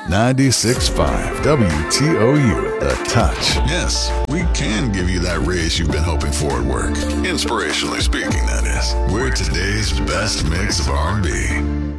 96.5 WTOU, The Touch. Yes, we can give you that raise you've been hoping for at work. Inspirationally speaking, that is. We're today's best mix of R&B.